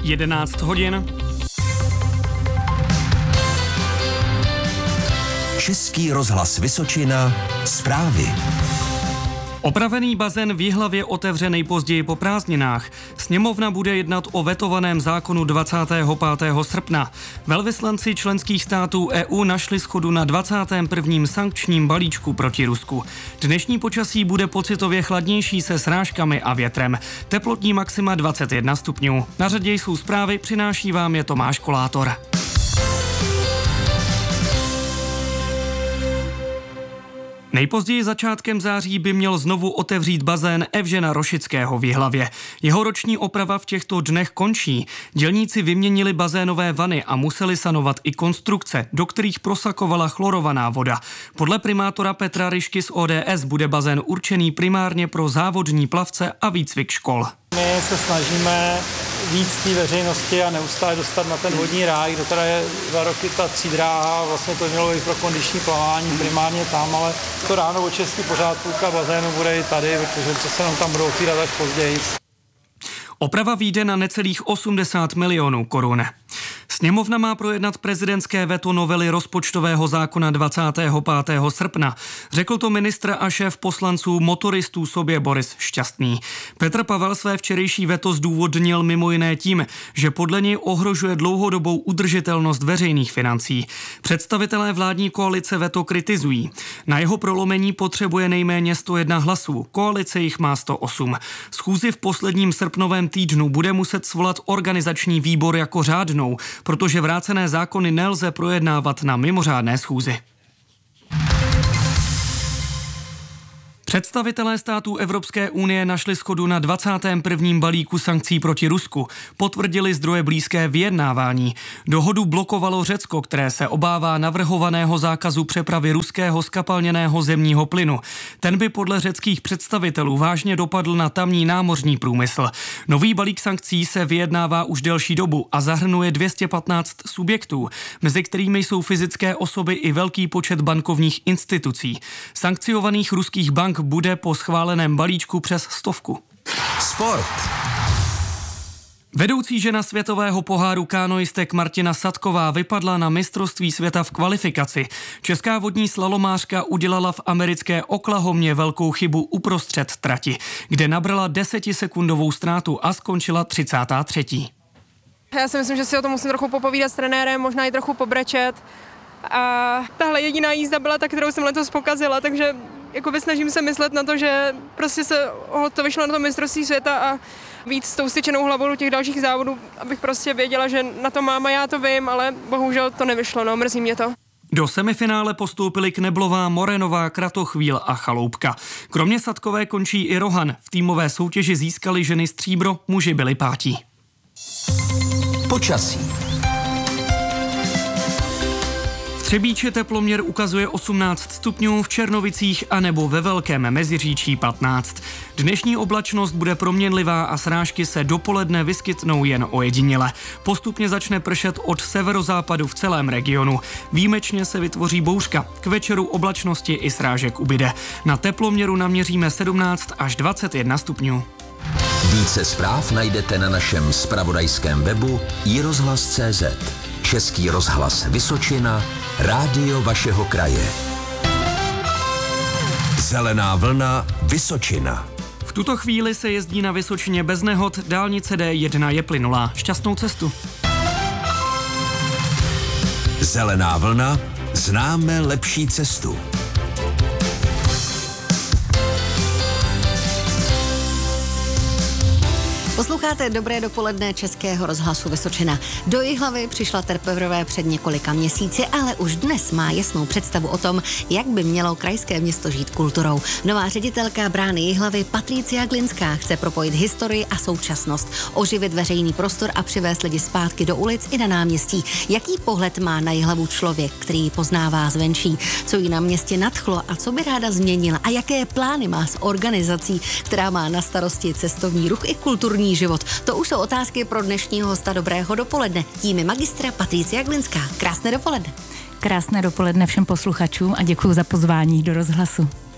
11 hodin. Český rozhlas Vysočina, zprávy. Opravený bazén v Jihlavě otevře nejpozději po prázdninách. Sněmovna bude jednat o vetovaném zákonu 25. srpna. Velvyslanci členských států EU našli shodu na 21. sankčním balíčku proti Rusku. Dnešní počasí bude pocitově chladnější se srážkami a větrem. Teplotní maxima 21 stupňů. Na řadě jsou zprávy, přináší vám je Tomáš Kolátor. Nejpozději začátkem září by měl znovu otevřít bazén Evžena Rošického v Jihlavě. Jeho roční oprava v těchto dnech končí. Dělníci vyměnili bazénové vany a museli sanovat i konstrukce, do kterých prosakovala chlorovaná voda. Podle primátora Petra Ryšky z ODS bude bazén určený primárně pro závodní plavce a výcvik škol. My se snažíme víc té veřejnosti a neustále dostat na ten vodní ráj, kde teda je 2 roky ta třídráha, vlastně to mělo i pro kondiční plavání primárně tam, ale to ráno od 6 pořád půlka bazénu bude i tady, protože se nám tam budou otvírat až později. Oprava vyjde na necelých 80 milionů korun. Sněmovna má projednat prezidentské veto novely rozpočtového zákona 25. srpna. Řekl to ministr a šéf poslanců motoristů sobě Boris Šťastný. Petr Pavel své včerejší veto zdůvodnil mimo jiné tím, že podle něj ohrožuje dlouhodobou udržitelnost veřejných financí. Představitelé vládní koalice veto kritizují. Na jeho prolomení potřebuje nejméně 101 hlasů. Koalice jich má 108. Schůzi v posledním srpnovém týdnu bude muset svolat organizační výbor jako řádnou, protože vrácené zákony nelze projednávat na mimořádné schůzi. Představitelé států Evropské unie našli shodu na 21. balíku sankcí proti Rusku. Potvrdili zdroje blízké vyjednávání. Dohodu blokovalo Řecko, které se obává navrhovaného zákazu přepravy ruského zkapalněného zemního plynu. Ten by podle řeckých představitelů vážně dopadl na tamní námořní průmysl. Nový balík sankcí se vyjednává už delší dobu a zahrnuje 215 subjektů, mezi kterými jsou fyzické osoby i velký počet bankovních institucí. Sankciovaných ruských bank bude po schváleném balíčku přes 100. Sport. Vedoucí žena světového poháru kánoistek Martina Sadková vypadla na mistrovství světa v kvalifikaci. Česká vodní slalomářka udělala v americké Oklahomě velkou chybu uprostřed trati, kde nabrala 10sekundovou ztrátu a skončila 33. Já si myslím, že si o tom musím trochu popovídat s trenérem, možná i trochu pobrečet. A tahle jediná jízda byla ta, kterou jsem letos pokazila, takže jakoby snažím se myslet na to, že prostě se to vyšlo na to mistrovství světa a víc s tou styčenou hlavou do těch dalších závodů, abych prostě věděla, že na to mám a já to vím, ale bohužel to nevyšlo, mrzí mě to. Do semifinále postoupili Kneblová, Morenová, Kratochvíl a Chaloupka. Kromě Sadkové končí i Rohan. V týmové soutěži získali ženy stříbro, muži byli pátí. Počasí. Třebíči teploměr ukazuje 18 stupňů, v Černovicích a nebo ve Velkém Meziříčí 15. Dnešní oblačnost bude proměnlivá a srážky se dopoledne vyskytnou jen ojediněle. Postupně začne pršet od severozápadu v celém regionu. Výjimečně se vytvoří bouřka. K večeru oblačnosti i srážek ubyde. Na teploměru naměříme 17 až 21 stupňů. Více zpráv najdete na našem zpravodajském webu iRozhlas.cz. Český rozhlas Vysočina, rádio vašeho kraje. Zelená vlna Vysočina. V tuto chvíli se jezdí na Vysočině bez nehod, dálnice D1 je plynulá. Šťastnou cestu. Zelená vlna, známe lepší cestu. Posloucháte Dobré dopoledne Českého rozhlasu Vysočina. Do Jihlavy přišla teprve před několika měsíci, ale už dnes má jasnou představu o tom, jak by mělo krajské město žít kulturou. Nová ředitelka Brány Jihlavy Patricia Glinská chce propojit historii a současnost, oživit veřejný prostor a přivést lidi zpátky do ulic i na náměstí. Jaký pohled má na Jihlavu člověk, který ji poznává zvenčí, co jí na městě nadchlo a co by ráda změnila a jaké plány má s organizací, která má na starosti cestovní ruch i kulturní život. To už jsou otázky pro dnešního hosta Dobrého dopoledne. Tím je magistra Patricia Glinská. Krásné dopoledne. Krásné dopoledne všem posluchačům a děkuji za pozvání do rozhlasu.